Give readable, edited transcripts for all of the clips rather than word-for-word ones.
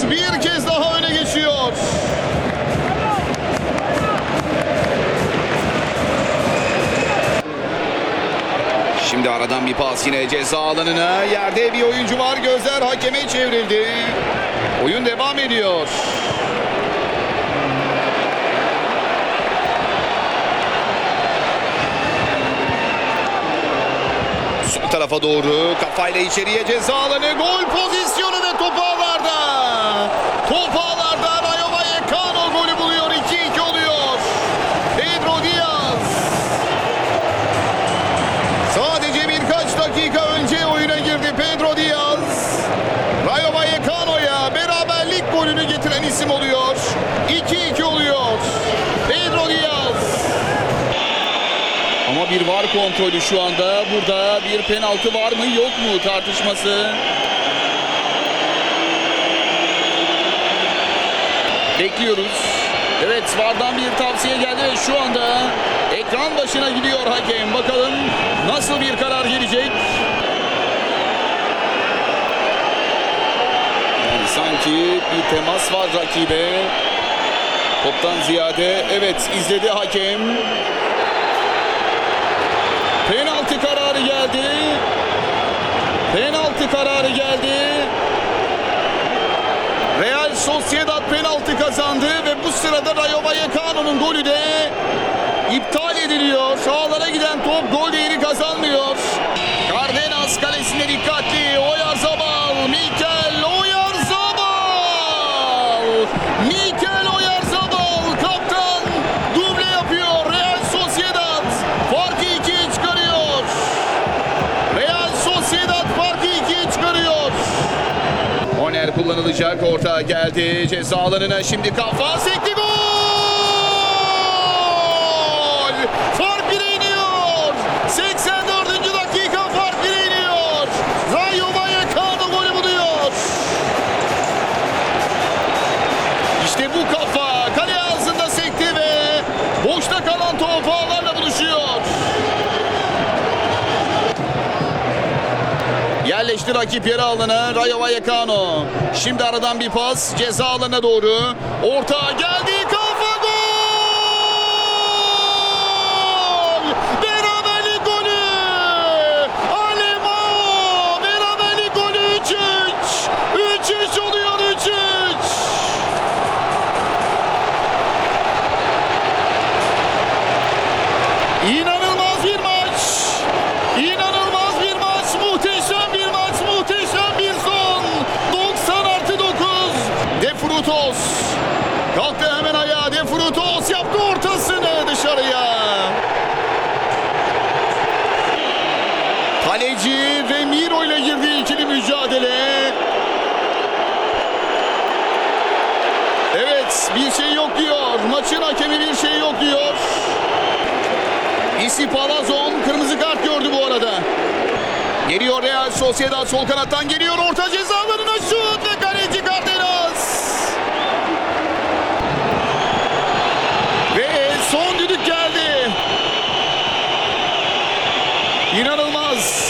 bir kez daha öne geçiyor. Şimdi aradan bir pas yine ceza alanına. Yerde bir oyuncu var. Gözler hakeme çevrildi. Oyun devam ediyor. Sol tarafa doğru kafayla içeriye ceza alanı. Gol pozisyonu ve top ağlarda. Top ağlarda. Rayo Vallecano golü buluyor. 2-2 oluyor. Pedro Diaz. Sadece birkaç dakika önce oyuna girdi Pedro Diaz. Rayo Vallecano'ya beraberlik golünü getiren isim oluyor. 2-2 oluyor. Pedro Diaz. Ama bir VAR kontrolü şu anda. Burada bir penaltı var mı yok mu tartışması. Bekliyoruz. Evet, VAR'dan bir tavsiye geldi ve şu anda ekran başına gidiyor hakem. Bakalım nasıl bir karar gelecek. Yani sanki bir temas var rakibe. Toptan ziyade evet izledi hakem. Penaltı kararı geldi. Penaltı kararı geldi. Real Sociedad penaltı kazandı ve bu sırada Rayo Vallecano'nun golü de iptal ediliyor. Sağlara giden top gol değeri kazanmıyor. Cárdenas kalesine dikkatli. Oyarzabal, Mikel Oyarzabal. Mikel Oyarzabal kaptan duble yapıyor. Real Sociedad farkı 2'ye çıkarıyor. Real Sociedad farkı 2'ye çıkarıyor. Korner kullanılacak. Orta geldi ceza alanına. Şimdi kafa sekti, gol! Fark 1'e iniyor. 84. dakika fark 1'e iniyor. Rayo Vallecano golü buluyor. İşte bu kafa kale ağzında sekti ve boşta kalan top ağlarla buluşuyor. Yerleşti rakip yarı alana Rayo Vallecano. Şimdi aradan bir pas ceza alanına doğru. Orta geldi, kafa, gol! Beraberlik golü! Alemao! Beraberlik golü 3-3! 3-3 oluyor, 3-3! İnanılmaz bir maç! İnanılmaz bir maç! Muhteşem bir maç! Muhteşem bir son! 90+9! De Frutos! Kalktı hemen ayağa. De Frutos yaptı ortasını dışarıya. Kaleci Remiro ile girdiği ikili mücadele. Evet, bir şey yok diyor. Maçın hakemi bir şey yok diyor. Isi Palazon kırmızı kart gördü bu arada. Geliyor Real Sociedad, sol kanattan geliyor. Orta ceza alanına şut ve kaleci Cárdenas. Ve son düdük geldi. İnanılmaz.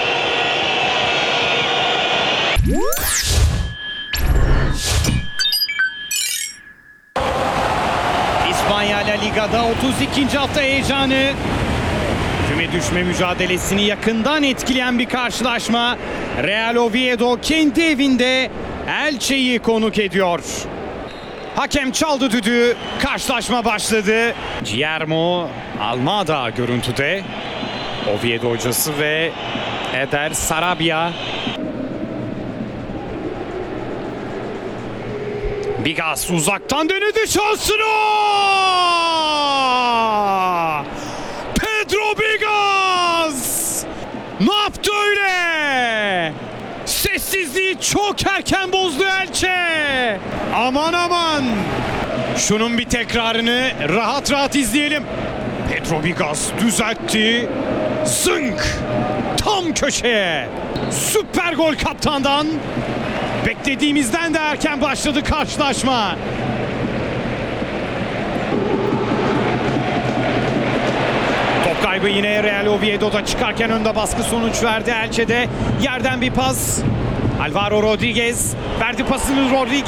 İspanya La Liga'da 32. hafta heyecanı. Küme düşme mücadelesini yakından etkileyen bir karşılaşma. Real Oviedo kendi evinde Elche'yi konuk ediyor. Hakem çaldı düdüğü. Karşılaşma başladı. Guillermo Almada görüntüde. Oviedo hocası ve Eder Sarabia. Bigas uzaktan denedi şansını. Pedro Bigas! Ne yaptı öyle? Sessizliği çok erken bozdu Elche. Aman aman. Şunun bir tekrarını rahat rahat izleyelim. Pedro Bigas düzeltti. Zınk! Tam köşeye. Süper gol kaptandan. Beklediğimizden de erken başladı karşılaşma. Top kaybı yine Real Oviedo'da, çıkarken önde baskı sonuç verdi Elche'de. Yerden bir pas. Alvaro Rodriguez verdi pasını, Rodriguez.